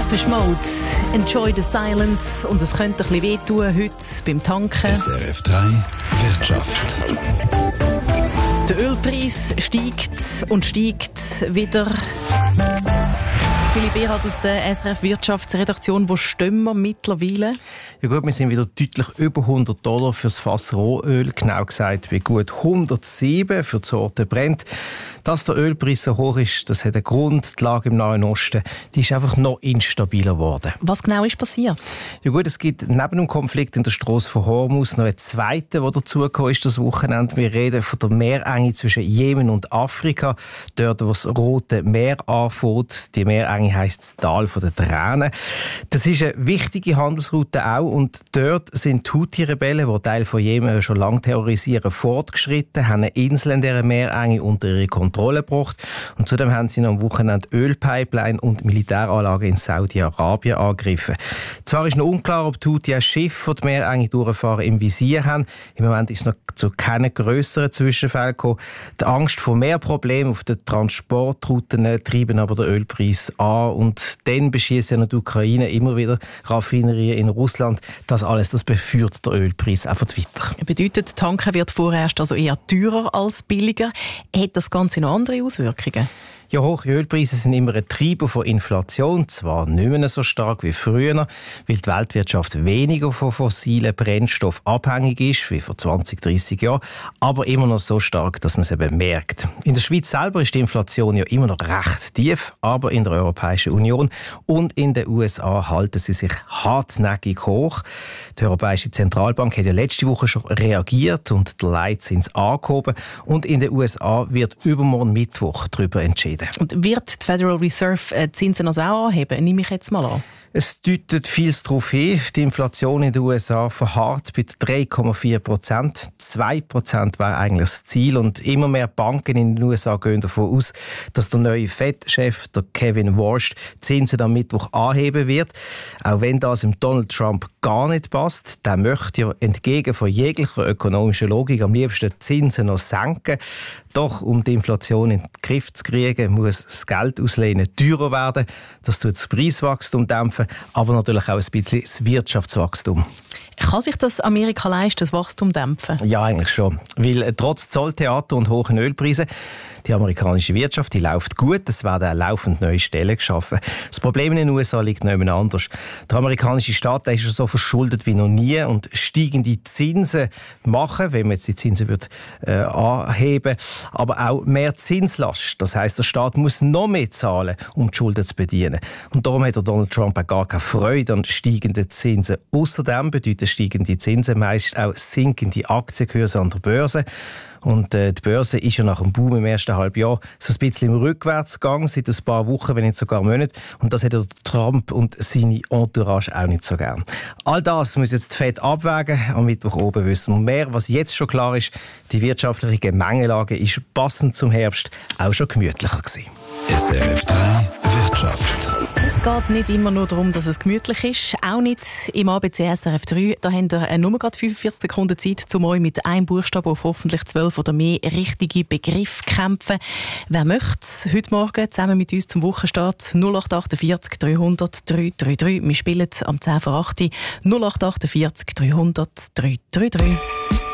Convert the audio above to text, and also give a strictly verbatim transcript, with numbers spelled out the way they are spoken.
Depeche Mode, Enjoy the Silence. Und es könnte ein bisschen wehtun heute beim Tanken. S R F drei Wirtschaft. Der Ölpreis steigt und steigt wieder. Philipp Erhard aus der S R F Wirtschaftsredaktion. Wo stehen wir mittlerweile? Ja gut, wir sind wieder deutlich über hundert Dollar für das Fass Rohöl. Genau gesagt, wie gut hundertsieben für die Sorte Brent. Dass der Ölpreis so hoch ist, das hat einen Grund. Die Lage im Nahen Osten, die ist einfach noch instabiler geworden. Was genau ist passiert? Ja gut, es gibt neben dem Konflikt in der Strasse von Hormuz noch einen zweiten, der dazugekommen ist das Wochenende. Wir reden von der Meerenge zwischen Jemen und Afrika. Dort, wo das Rote Meer anfängt. Die Meerenge heisst das Tal der Tränen. Das ist eine wichtige Handelsroute auch. Und dort sind die Houthi-Rebellen, die Teil von Jemen schon lange terrorisieren, fortgeschritten, haben eine Insel in dieser Meerenge unter ihre Kontrolle gebracht. Und zudem haben sie noch am Wochenende Ölpipeline und Militäranlagen in Saudi-Arabien angegriffen. Zwar ist noch unklar, ob die Houthi ein Schiff, das die Meerenge durchfahren, im Visier haben. Im Moment ist es noch zu keinen grösseren Zwischenfällen gekommen. Die Angst vor mehr Problemen auf den Transportrouten treiben aber den Ölpreis an. Und dann beschießen die Ukraine immer wieder Raffinerien in Russland. Das alles, das befeuert den Ölpreis einfach weiter. Bedeutet, tanken wird vorerst also eher teurer als billiger. Hat das Ganze noch andere Auswirkungen? Ja, hohe Ölpreise sind immer ein Treiber von Inflation, zwar nicht mehr so stark wie früher, weil die Weltwirtschaft weniger von fossilen Brennstoffen abhängig ist, wie vor zwanzig, dreissig Jahren, aber immer noch so stark, dass man es eben merkt. In der Schweiz selber ist die Inflation ja immer noch recht tief, aber in der Europäischen Union und in den U S A halten sie sich hartnäckig hoch. Die Europäische Zentralbank hat ja letzte Woche schon reagiert und der Leitzins angehoben und in den U S A wird übermorgen Mittwoch darüber entschieden. Und wird die Federal Reserve die Zinsen also auch anheben? Nehme ich jetzt mal an. Es deutet vieles darauf hin. Die Inflation in den U S A verharrt bei drei Komma vier Prozent. zwei Prozent wäre eigentlich das Ziel. Und immer mehr Banken in den U S A gehen davon aus, dass der neue Fed-Chef, der Kevin Warsh, die Zinsen am Mittwoch anheben wird. Auch wenn das dem Donald Trump gar nicht passt. Der möchte ja entgegen von jeglicher ökonomischer Logik am liebsten die Zinsen noch senken. Doch um die Inflation in den Griff zu kriegen, muss das Geld auslehnen teurer werden. Das tut das Preiswachstum dämpfen, aber natürlich auch ein bisschen das Wirtschaftswachstum. Kann sich das Amerika leisten, das Wachstum dämpfen? Ja, eigentlich schon. Weil äh, trotz Zolltheater und hohen Ölpreisen, die amerikanische Wirtschaft, die läuft gut. Es werden auch laufend neue Stellen geschaffen. Das Problem in den U S A liegt noch jemand anders. Der amerikanische Staat der ist so verschuldet wie noch nie und steigende Zinsen machen, wenn man jetzt die Zinsen wird, äh, anheben, aber auch mehr Zinslast. Das heisst, der Staat muss noch mehr zahlen, um die Schulden zu bedienen. Und darum hat der Donald Trump auch gar keine Freude an steigenden Zinsen. Außerdem bedeuten steigende Zinsen meist auch sinkende Aktienkurse an der Börse. Und äh, die Börse ist ja nach dem Boom im ersten Halbjahr so ein bisschen im Rückwärtsgang, seit ein paar Wochen, wenn nicht sogar Monaten. Und das hat der Trump und seine Entourage auch nicht so gern. All das muss jetzt die Fed abwägen. Am Mittwoch oben wissen wir mehr. Was jetzt schon klar ist, die wirtschaftliche Gemengelage ist passend zum Herbst auch schon gemütlicher gewesen. S R F drei Wirtschaft. Es geht nicht immer nur darum, dass es gemütlich ist. Auch nicht im A B C S R F drei. Da habt ihr nur gerade fünfundvierzig Sekunden Zeit, um euch mit einem Buchstaben auf hoffentlich zwölf oder mehr richtige Begriffe kämpfen. Wer möchte, heute Morgen zusammen mit uns zum Wochenstart null acht achtundvierzig dreihundert dreihundertdreiunddreißig. Wir spielen am zehn vor acht null acht achtundvierzig dreihundert dreihundertdreiunddreißig.